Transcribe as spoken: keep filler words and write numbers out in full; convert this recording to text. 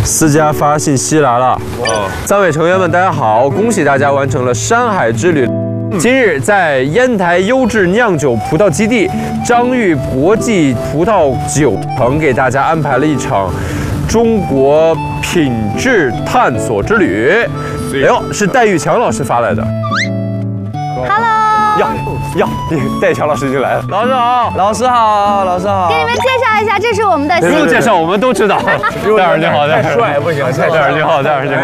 私家发信息来了。哦，三位成员们，大家好！恭喜大家完成了山海之旅。今日在烟台优质酿酒葡萄基地张裕国际葡萄酒城给大家安排了一场中国品质探索之旅。哎呦，是戴玉强老师发来的。 Hello。 呀呀，戴玉强老师已经来了。老师好， 老师好，老师好。 给你们介绍一下，这是我们的不用介绍，我们都知道。戴老师你好，戴老师。 太帅不行， 戴老师你好，戴老师你好。